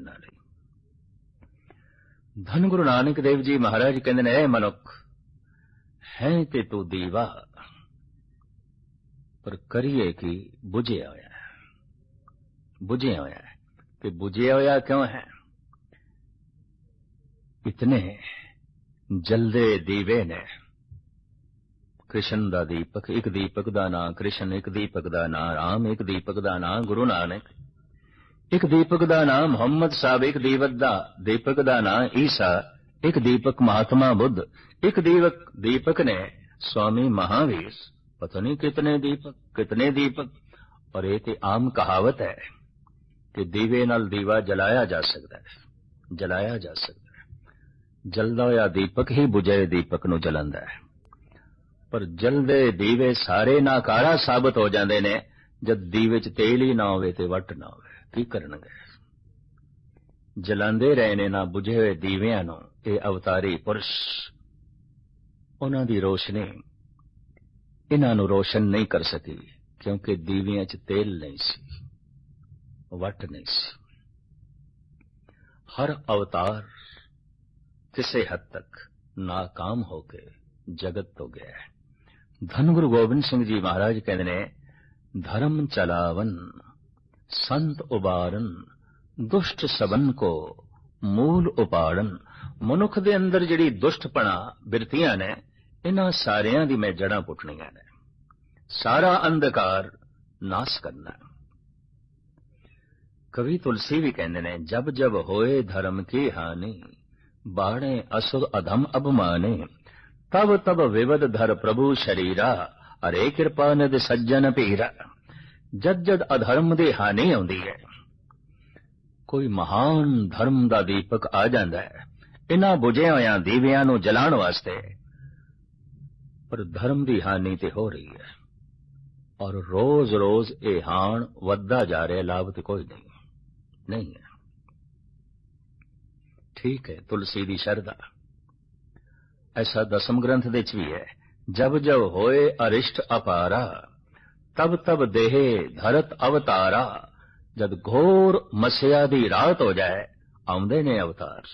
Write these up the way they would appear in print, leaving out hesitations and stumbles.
जिन्हां लई। धन गुरु नानक देव जी महाराज कहंदे ने, ऐ मनुख है ते तू दीवा, पर करिए कि बुझिया होया है। बुझिया होया है ते बुझिया होया क्यों है? इतने जलदे दीवे ने। कृष्ण दा दीपक, एक दीपक दा नां कृष्ण, एक दीपक दा नां राम, एक दीपक दा नां गुरु नानक, एक दीपक दा नाम मुहम्मद साहब, एक दीपक दा नाम ईसा, एक दीपक महात्मा बुद्ध, एक दीपक ने स्वामी महावीर। पता नहीं कितने दीपक। और ये ते आम कहावत है कि दीवे नाल दीवा जलाया जा सकता है, जलाया जा सकता है। जलदा होया दीपक ही बुझे दीपक नूं जलांदा है। पर जलदे दीवे सारे नाकारा साबित हो जांदे ने जद दीवे च तेल ही ना होवे ते वट ना होवे। की करनगे? जलांदे रहे ने ना बुझे हुए दीवियां नूं ये अवतारी पुरुष। उन्हां दी रोशनी इन्हां नूं रोशन नहीं कर सकी, क्योंकि दीवियां च तेल नहीं सी, वट नहीं सी। हर अवतार किसी हद तक नाकाम होके जगत तो गया है। धन गुरु गोबिंद सिंह जी महाराज कहते ने, धर्म चलावन संत उबारन, दुष्ट सबन को मूल उपाड़न। मनुख दे अंदर जिहड़ी दुष्टपना बिरतियां ने, इन्हां सारियां दी मैं जड़ां पुट्टणियां ने, सारा अंधकार नाश करना। कवि तुलसी भी कहंदे ने, जब जब होए धर्म की हानि, बाणे असुर अधम अभिमाने, तब तब विवद धर प्रभु शरीरा, अरे कृपा निध सज्जन पीरा। जद जद अधर्म दी हानि आउंदी है, कोई महान धर्म दा दीपक आ जांदा है इन्हां बुझे होयां दीवियां नूं जलाण वास्ते। पर धर्म दी हानि ते हो रही है, और रोज रोज ये हाण वधदा जा रहा, लाभ ते कोई नहीं है। ठीक है, तुलसी दी शरधा। ऐसा दसम ग्रंथ दे च भी है, जब जब होए अरिष्ट अपारा, तब तब देहे धरत अवतारा। जद घोर मस्या दी रात हो जाए, आउंदे ने अवतार।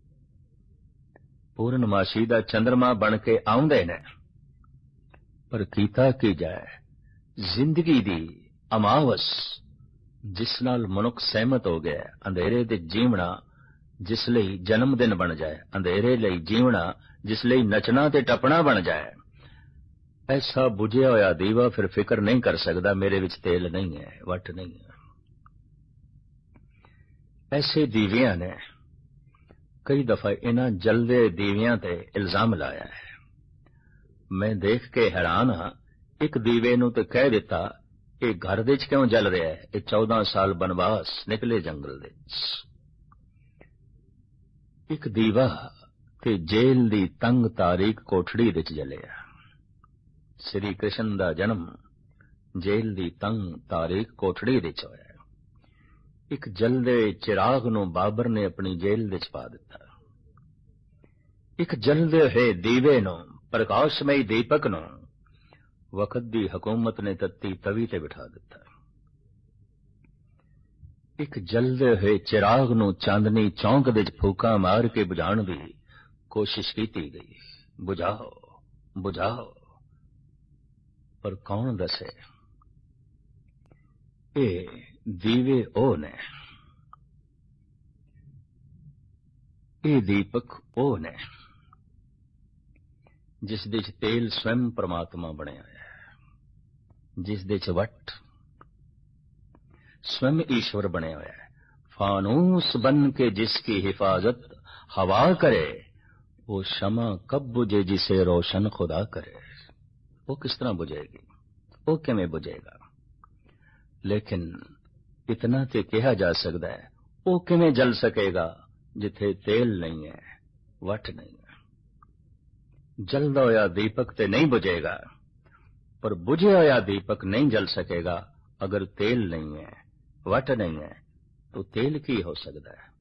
पूर्णमासी दा चंद्रमा बन के आउंदे ने। पर कीता की जाए, जिंदगी दी अमावस जिस नाल मनुख सहमत हो गया, अंधेरे दे जीवना जिस लई जन्म दिन बन जाए, अंधेरे लई जीवना जिस लई नचना ते टपना बन जाए। ऐसा बुझिया होया दीवा फिर फिक्र नहीं कर सकता मेरे विच तेल नहीं है, वट नहीं है। ऐसे दीवियां ने कई दफा इन्हां जलदे दीवियां ते इल्जाम लाया है। मैं देख के हैरान हाँ, एक दीवे नूं ते कह दिता ये घर दे च क्यों जल रहा है, ये 14 साल बनवास निकले जंगल दे। एक दीवा ते जेल दी तंग तारीक कोठड़ी दे च जलिया। श्री कृष्ण दा जन्म जेल दी तंग तारीक कोठड़ी दे च होया। एक जलदे चिराग नूं बाबर ने अपनी जेल दे च पा दिता। एक जलदे होए दीवे नूं, प्रकाशमई दीपक नूं वक्त दी हुकूमत ने तत्ती तवी ते बिठा दिता। एक जलदे होए चिराग नूं चांदनी चौंक दे च फूका मार के बुझाण दी कोशिश की गई। बुझाओ बुझाओ, पर कौन दसे? ए दीवे ओ ने, ए दीपक ओ ने जिस दे च तेल स्वयं परमात्मा बनिया है, जिस दे च वट स्वयं ईश्वर बने हुआ है। फानूस बन के जिसकी हिफाजत हवा करे, वो शमा कब बुझे जिसे रोशन खुदा करे। वो किस तरह बुझेगी, वो किवें बुझेगा? लेकिन इतना ते कहा जा सकता है, वो किवें जल सकेगा जिथे तेल नहीं है, वट नहीं है। जलदा होया दीपक ते नहीं बुझेगा, पर बुझे होया दीपक नहीं जल सकेगा अगर तेल नहीं है, वट नहीं है। तो तेल की हो सकता है,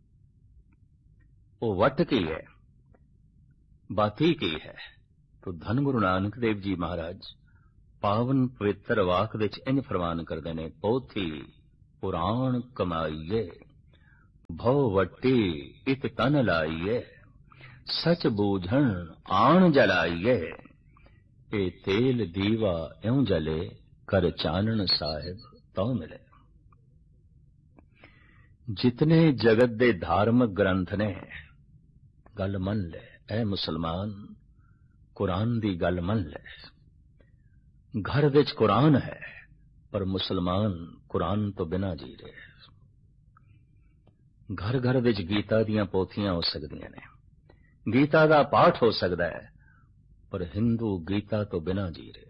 वो वट की है, बाती की है। तो धन गुरु नानक देव जी महाराज पावन पवित्र वाक दे इंज फरमान करते हैं, पोथी पुराण कमाईए भव वट्टी इत तन लाइए, सच बूझण आण जलाइए। ए तेल दीवा इउं जले, कर चानन साहिब तो मिले। जितने जगत दे धार्मिक ग्रंथ ने, गल मन ले ऐ मुसलमान, कुरान दी गल मन ले। घर विच कुरान है, पर मुसलमान कुरान तो बिना जी रहे। घर घर विच गीता दियां पोथियां हो सकदियां ने, गीता दा पाठ हो सकदा है, पर हिंदू गीता तो बिना जी रहे।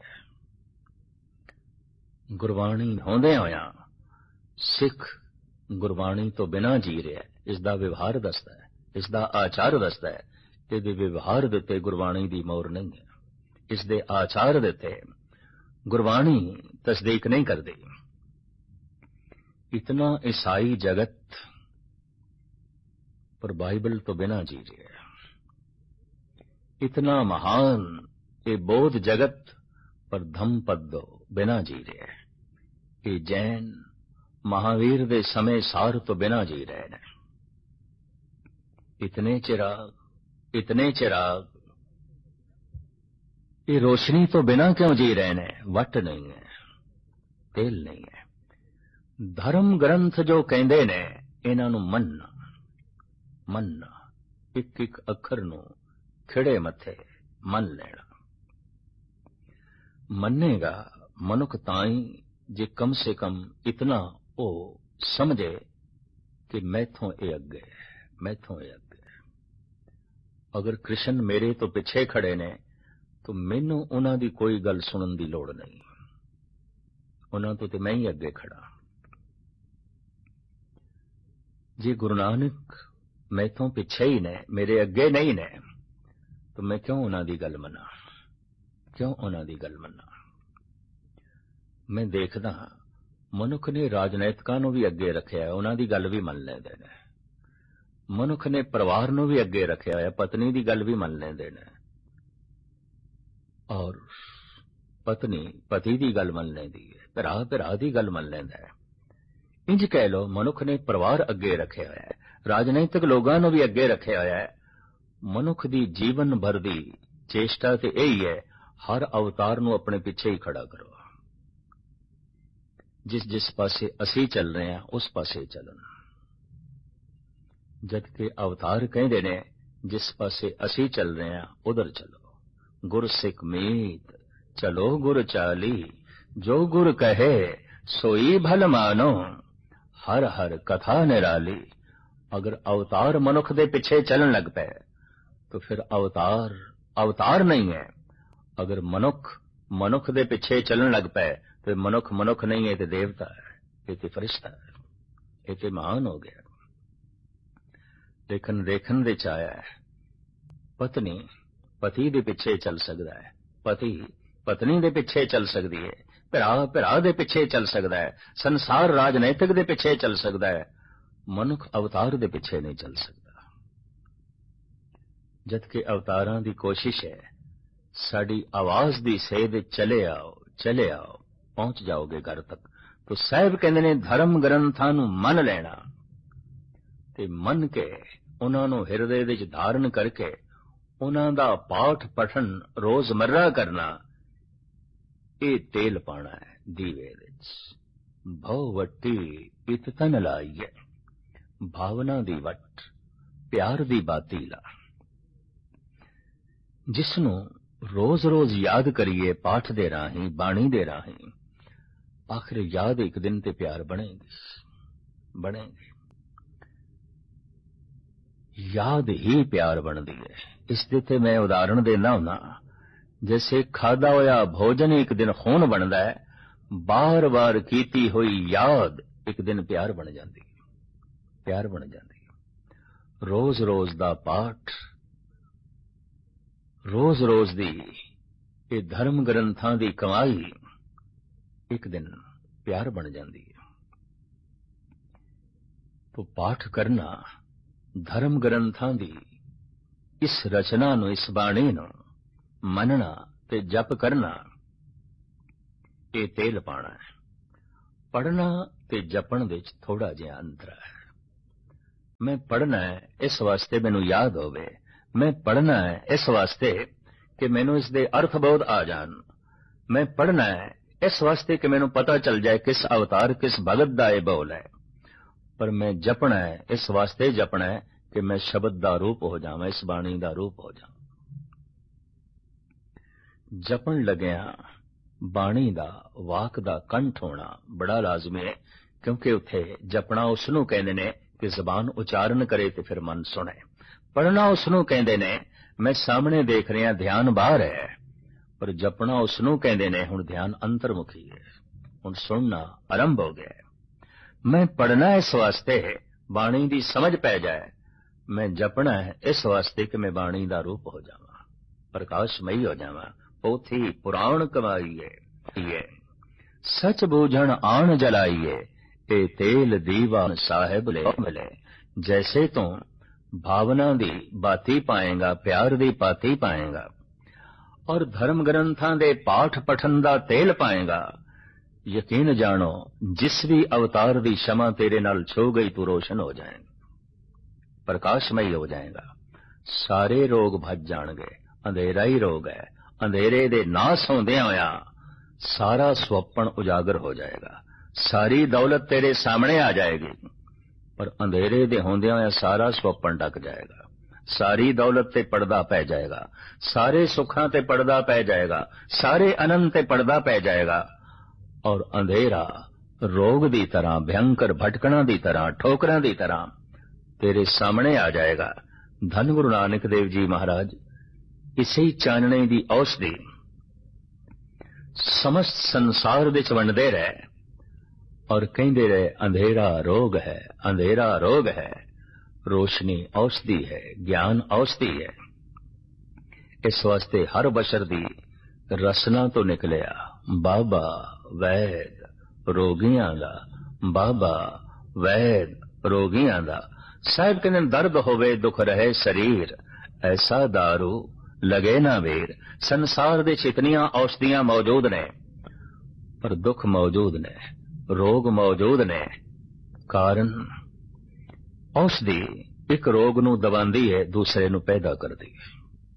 गुरबाणी होंदे होया सिख गुरबाणी तो बिना जी रहा है। इसका व्यवहार दसदा है, इसका आचार दसदा है। इसके व्यवहार देते गुरबाणी की मोहर नहीं है, इसके आचार देते गुरबाणी तस्दीक नहीं करती। इतना ईसाई जगत पर बाइबल तो बिना जी रहा है। इतना महान ये बौद्ध जगत पर धम्मपद बिना जी रहा है। ये जैन महावीर दे समय सार तो बिना जी रहे हैं। इतने चिराग ये रोशनी तो बिना क्यों जी रहे हैं। वट नहीं है, तेल नहीं है। धर्म ग्रंथ जो कहते ने, इन्हां नूं मनना एक एक अखर नूं खिड़े मथे मन लेना। मन्नेगा मनुख ताई जे कम से कम इतना ओ समझे कि मैथों ए अगे, मैथों ए अगे। अगर कृष्ण मेरे तो पिछे खड़े ने, तो मैनू उन्हां दी कोई गल सुनन दी लोड़ नहीं। उन्हां तो मैं ही अगे खड़ा। जे गुरु नानक मैथों पिछे ही ने, मेरे अगे नहीं ने, तो मैं क्यों उन्हां दी गल मना, क्यों उन्हां दी गल मना। मैं देखदा मनुख ने राजनीतिकां नूं भी अगे रखिया है, उन्हां दी गल भी मन लैंदे ने। मनुख ने परिवार नूं भी अगे रखिया है, पत्नी दी गल भी मन लैंदे ने। और पत्नी पति दी गल मन लैंदी है, भरा दी गल मन लैंदा है। इंज कह लो मनुख ने परिवार अगे रखिया है, राजनीतिक लोगां नूं भी अगे रखिया है। मनुख दी जीवन भर दी चेष्टा ते यही है, हर अवतार नूं अपने पिछे ही खड़ा करो। जिस जिस पासे असी चल रहे हैं उस पासे चलन। जबकि अवतार कहते ने, जिस पासे असी चल रहे हैं उधर चलो। गुर सिख मीत चलो गुर चाली, जो गुर कहे सोई भल मानो, हर हर कथा निराली। अगर अवतार मनुख दे पिछे चलन लग पे तो फिर अवतार नहीं है। अगर मनुख दे पिछे चलन लग पे तो मनुख नहीं है, तो देवता है, ये तो फरिश्ता है, ये तो महान हो गया। लेकिन देखन दे आया है, पत्नी पति दे पिछे चल सकता है, पति पत्नी दे पिछे चल सकती है, भरा दे पिछे चल सकता है, संसार राजनीतिक दे पिछे चल सकता है, मनुख अवतार दे पिछे नहीं चल सकता। जबकि अवतारां दी कोशिश है साड़ी आवाज दी सेध चले आओ पहुंच जाओगे घर तक। तो साहिब कहते ने धर्म ग्रंथां नूं मन लेना ते मन के उन्हां नूं हिरदे विच धारण करके उन्हां दा पाठ पठन रोजमर्रा करना, ये तेल पाना है दीवे विच। भव वट्टी इत तन लाइए, भावना दी वट, प्यार दी बाती ला। जिसनूं रोज रोज याद करिए पाठ दे राही, बाणी दे राही, आखिर याद एक दिन ते प्यार बनेगी। याद ही प्यार बनती है। इसके ते मैं उदाहरण देना हुंदा, जैसे खादा होया भोजन एक दिन खून बनता है, बार बार कीती हुई याद एक दिन प्यार बन जाती है। रोज रोज दा पाठ, रोज रोज दी ये धर्म ग्रंथां दी कमाई एक दिन प्यार बन जाती है। तो पाठ करना, धर्म ग्रंथां दी इस रचना नूं, इस बाणी नूं मनना ते जप करना, ये तेल पाना है। पढ़ना ते जपण विच थोड़ा जिहा अंतर है। मैं पढ़ना है इस वास्ते मैनू याद होवे, मैं पढ़ना है इस वास्ते कि मैनू इसके अर्थ बोध आ जान, मैं पढ़ना है इस वास्ते कि मैनू पता चल जाए किस अवतार किस भगत दा ये बोल है, पर मैं जपना है इस वास्ते जपना है कि मैं शब्द दा रूप हो जावां, इस बाणी दा रूप हो जावां। जपन लग्या बाणी दा वाक दा कंठ होना बड़ा लाजमी है, क्योंकि उत्थे जपना उसनू कहंदे ने कि जबान उचारण करे ते फिर मन सुने। पढ़ना उसनू कहंदे ने मैं सामने देख रहा ध्यान बाहर है, पर जपना उसनू कहंदे ने हुण ध्यान अंतर्मुखी है, हुण सुनना आरंभ हो गया है। मैं पढ़ना इस वास्ते बाणी दी समझ पै जाए, मैं जपना है इस वास्ते कि मैं बाणी दा रूप हो जावां, प्रकाशमयी हो जावां। पोथी पुराण कमाईए सच बूझण आण जलाइए, ए तेल दीवान साहिब ले मिले। जैसे तू भावना दी बाती पाएगा, प्यार दी पाती पाएगा और धर्म ग्रंथां दे पाठ पठन दा तेल पाएगा, यकीन जानो जिस भी अवतार दी क्षमा तेरे नाल छो गई तू रोशन हो जाएगा, प्रकाशमयी हो जाएगा। सारे रोग भज जाणगे, अंधेरा ही रोग है, अंधेरे दे नास होंदियां होया सारा स्वप्न उजागर हो जाएगा, सारी दौलत तेरे सामने आ जाएगी, पर अंधेरे दे होंदियां होया सारा स्वप्न ढक जाएगा, सारी दौलत ते पर्दा पै जाएगा, सारे सुखां ते पर्दा पै जाएगा, सारे आनंद ते पर्दा पै जाएगा, और अंधेरा रोग दी तरह भयंकर भटकना दी तरह ठोकरां दी तरह तेरे सामने आ जाएगा। धन गुरु नानक देव जी महाराज इसे चानने दी औषधि समस्त संसार विच वंडदे रहे और कहंदे रहे अंधेरा रोग है, अंधेरा रोग है, रोशनी औषधि है, ज्ञान औषधि है। इस वास्ते हर बशर दी रसना तो निकलिया बाबा वैद रोगियां दा, बाबा वैद रोगियां दा। साहिब कहंदे दर्द होवे दुख रहे शरीर, ऐसा दारू लगे ना वीर। संसार दे इतनियां औषधियां मौजूद ने, पर दुख मौजूद ने, रोग मौजूद ने। कारण औषधि एक रोग नू दबांदी है, दूसरे नू पैदा करदी है,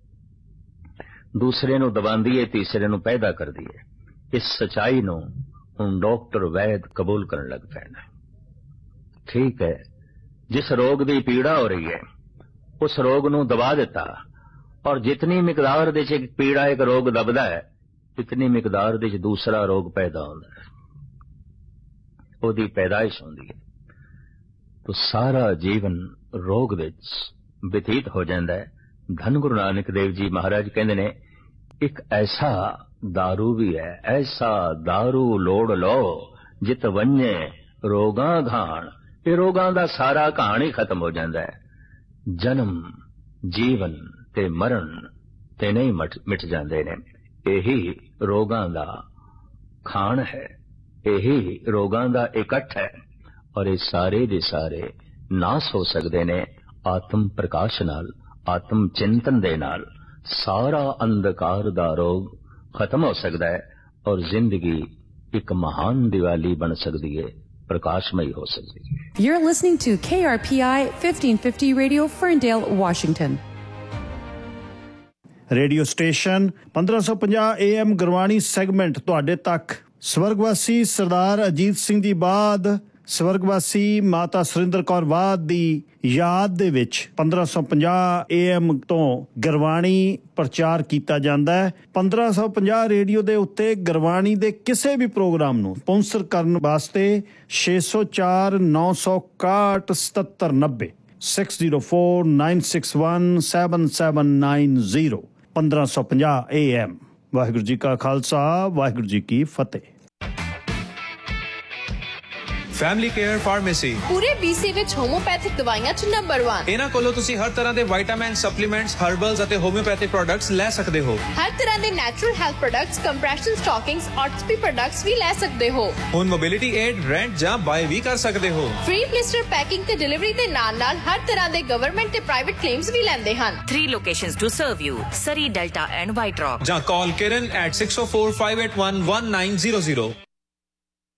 दूसरे नू दबांदी है, तीसरे नू पैदा करदी है। इस सच्चाई नू हुण डॉक्टर वैद कबूल करन लग पैना। ठीक है, जिस रोग दी पीड़ा हो रही है उस रोग नू दबा दिता, और जितनी मिकदार दे च पीड़ा एक रोग दबदा है, इतनी मिकदार दे च दूसरा रोग पैदा होंदा है, ओदी पैदाइश होंदी है। तो सारा जीवन रोग विच व्यतीत हो जाता है। धन गुरु नानक देव जी महाराज कहंदे ने एक ऐसा दारू भी है, ऐसा दारू लोड़ लो जित वन्ने रोगां घाण। ये रोगां दा सारा कहानी ही खत्म हो जाता है। जन्म जीवन ते मरण ते नहीं मिट जाते ने। यही रोगां दा खान है, यही रोगां दा इकट्ठ है, और ये सारे दे सारे नाश हो सकते ने आत्म प्रकाश नाल, आत्म चिंतन दे नाल। सारा अंधकार दा रोग खत्म हो सकता है और जिंदगी एक महान दिवाली बन सकती है, प्रकाशमयी हो सकती है। You're listening to KRPI 1550 Radio, Ferndale, Washington. Radio station 1550 AM Gurbani segment ਤੁਹਾਡੇ ਤੱਕ। ਸਵਰਗਵਾਸੀ ਸਰਦਾਰ ਅਜੀਤ ਸਿੰਘ ਦੀ ਬਾਦ ਸਵਰਗਵਾਸੀ ਮਾਤਾ ਸੁਰਿੰਦਰ ਕੌਰ ਬਾਦ ਦੀ ਯਾਦ ਦੇ ਵਿੱਚ 1550 AM ਤੋਂ ਗੁਰਬਾਣੀ ਪ੍ਰਚਾਰ ਕੀਤਾ ਜਾਂਦਾ ਹੈ। 1550 ਰੇਡੀਓ ਦੇ ਉੱਤੇ ਗੁਰਬਾਣੀ ਦੇ ਕਿਸੇ ਵੀ ਪ੍ਰੋਗਰਾਮ ਨੂੰ ਸਪਾਂਸਰ ਕਰਨ ਵਾਸਤੇ 604 961 7790 604961 7790 1550 AM। ਵਾਹਿਗੁਰੂ ਜੀ ਕਾ ਖਾਲਸਾ, ਵਾਹਿਗੁਰੂ ਜੀ ਕੀ ਫਤਿਹ। ਫੈਮਿਲੀ ਕੇਅਰ ਫਾਰਮੇਸੀ ਪੂਰੇ BC ਵਿੱਚ ਹੋਮੋਪੈਥਿਕ ਦਵਾਈਆਂ 'ਚ ਨੰਬਰ 1। ਇਹਨਾਂ ਕੋਲੋਂ ਤੁਸੀਂ ਹਰ ਤਰ੍ਹਾਂ ਦੇ ਵਿਟਾਮਿਨ, ਸਪਲੀਮੈਂਟਸ, ਹਰਬਲਸ ਅਤੇ ਹੋਮਿਓਪੈਥਿਕ ਪ੍ਰੋਡਕਟਸ ਲੈ ਸਕਦੇ ਹੋ। ਹਰ ਤਰ੍ਹਾਂ ਦੇ natural health products, compression ਸਟਾਕਿੰਗਸ, ਆਰਥੋਪੀ products ਵੀ ਲੈ ਸਕਦੇ ਹੋ। ਹੁਣ ਮੋਬਿਲਿਟੀ ਏਡ, ਰੈਂਟ ਜਾਂ ਬਾਏ ਵੀ ਕਰ ਸਕਦੇ ਹੋ। ਫ੍ਰੀ ਬਲਿਸਟਰ ਪੈਕਿੰਗ ਤੇ ਡਿਲੀਵਰੀ ਦੇ ਨਾਲ-ਨਾਲ ਹਰ ਤਰ੍ਹਾਂ ਦੇ ਗਵਰਨਮੈਂਟ ਤੇ ਪ੍ਰਾਈਵੇਟ ਕਲੇਮਸ ਵੀ ਲੈਂਦੇ ਹਨ। 3 locations to serve you: Surrey, Delta and White Rock. ਜਾਂ ਕਾਲ Kiran at 604-581-1900.